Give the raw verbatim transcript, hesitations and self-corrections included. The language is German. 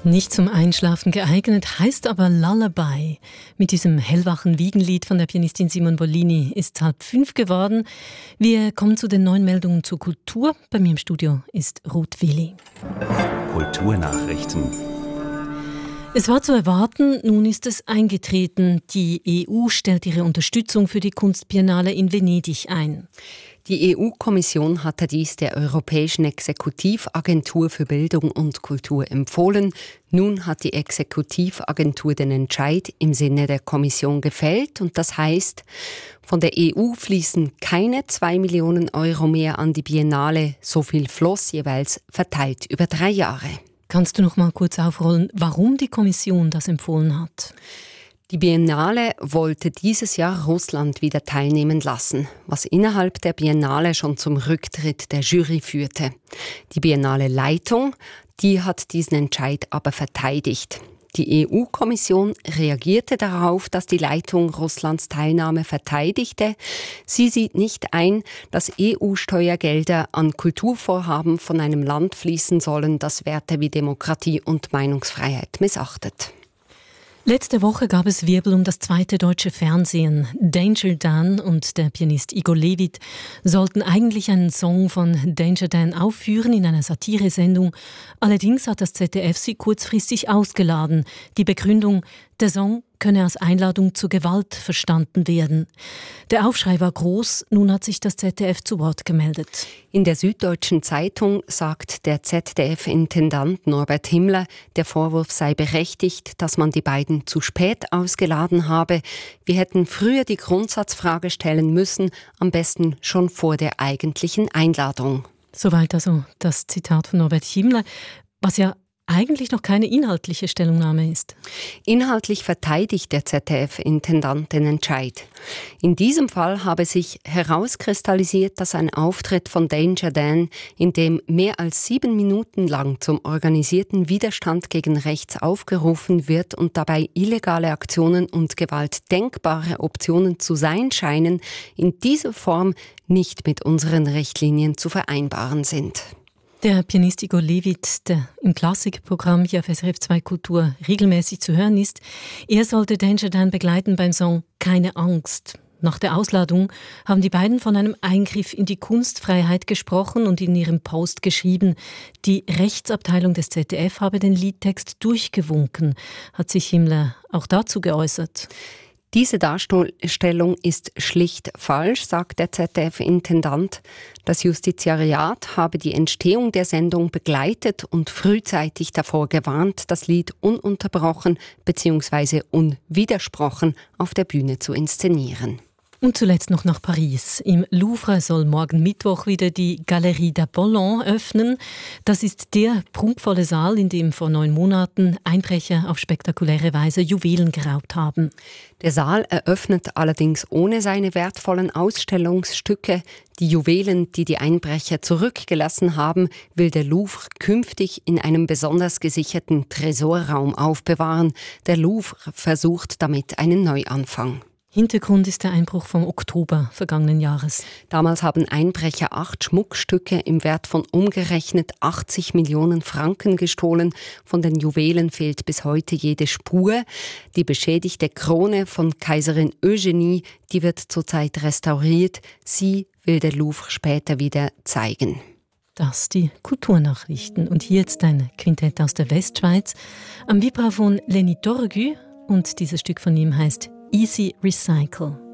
Nicht zum Einschlafen geeignet, heißt aber Lullaby. Mit diesem hellwachen Wiegenlied von der Pianistin Simone Bollini ist es halb fünf geworden. Wir kommen zu den neuen Meldungen zur Kultur. Bei mir im Studio ist Ruth Willi. Kulturnachrichten. Es war zu erwarten, nun ist es eingetreten. Die E U stellt ihre Unterstützung für die Kunstbiennale in Venedig ein. Die E U-Kommission hatte dies der Europäischen Exekutivagentur für Bildung und Kultur empfohlen. Nun hat die Exekutivagentur den Entscheid im Sinne der Kommission gefällt. Und das heißt, von der E U fließen keine zwei Millionen Euro mehr an die Biennale. So viel floss jeweils verteilt über drei Jahre. Kannst du noch mal kurz aufrollen, warum die Kommission das empfohlen hat? Die Biennale wollte dieses Jahr Russland wieder teilnehmen lassen, was innerhalb der Biennale schon zum Rücktritt der Jury führte. Die Biennale-Leitung, die hat diesen Entscheid aber verteidigt. Die E U-Kommission reagierte darauf, dass die Leitung Russlands Teilnahme verteidigte. Sie sieht nicht ein, dass E U-Steuergelder an Kulturvorhaben von einem Land fließen sollen, das Werte wie Demokratie und Meinungsfreiheit missachtet. Letzte Woche gab es Wirbel um das zweite deutsche Fernsehen. Danger Dan und der Pianist Igor Levit sollten eigentlich einen Song von Danger Dan aufführen in einer Satiresendung. Allerdings hat das Z D F sie kurzfristig ausgeladen. Die Begründung: der Song könne als Einladung zur Gewalt verstanden werden. Der Aufschrei war groß, nun hat sich das Z D F zu Wort gemeldet. In der Süddeutschen Zeitung sagt der Z D F-Intendant Norbert Himmler, der Vorwurf sei berechtigt, dass man die beiden zu spät ausgeladen habe. Wir hätten früher die Grundsatzfrage stellen müssen, am besten schon vor der eigentlichen Einladung. Soweit also das Zitat von Norbert Himmler, was ja eigentlich noch keine inhaltliche Stellungnahme ist. Inhaltlich verteidigt der Z D F-Intendant den Entscheid. In diesem Fall habe sich herauskristallisiert, dass ein Auftritt von Danger Dan, in dem mehr als sieben Minuten lang zum organisierten Widerstand gegen rechts aufgerufen wird und dabei illegale Aktionen und Gewalt denkbare Optionen zu sein scheinen, in dieser Form nicht mit unseren Richtlinien zu vereinbaren sind. Der Pianist Igor Levit, der im Klassikprogramm hier auf S R F zwei Kultur regelmäßig zu hören ist, er sollte Danger Dan begleiten beim Song »Keine Angst«. Nach der Ausladung haben die beiden von einem Eingriff in die Kunstfreiheit gesprochen und in ihrem Post geschrieben, die Rechtsabteilung des Z D F habe den Liedtext durchgewunken. Hat sich Himmler auch dazu geäußert? Diese Darstellung ist schlicht falsch, sagt der Z D F-Intendant. Das Justiziariat habe die Entstehung der Sendung begleitet und frühzeitig davor gewarnt, das Lied ununterbrochen bzw. unwidersprochen auf der Bühne zu inszenieren. Und zuletzt noch nach Paris. Im Louvre soll morgen Mittwoch wieder die Galerie d'Apollon öffnen. Das ist der prunkvolle Saal, in dem vor neun Monaten Einbrecher auf spektakuläre Weise Juwelen geraubt haben. Der Saal eröffnet allerdings ohne seine wertvollen Ausstellungsstücke. Die Juwelen, die die Einbrecher zurückgelassen haben, will der Louvre künftig in einem besonders gesicherten Tresorraum aufbewahren. Der Louvre versucht damit einen Neuanfang. Hintergrund ist der Einbruch vom Oktober vergangenen Jahres. Damals haben Einbrecher acht Schmuckstücke im Wert von umgerechnet achtzig Millionen Franken gestohlen. Von den Juwelen fehlt bis heute jede Spur. Die beschädigte Krone von Kaiserin Eugenie, die wird zurzeit restauriert. Sie will der Louvre später wieder zeigen. Das die Kulturnachrichten. Und hier jetzt ein Quintett aus der Westschweiz. Am Vibraphon Lenny Torgu und dieses Stück von ihm heißt Easy Recycle.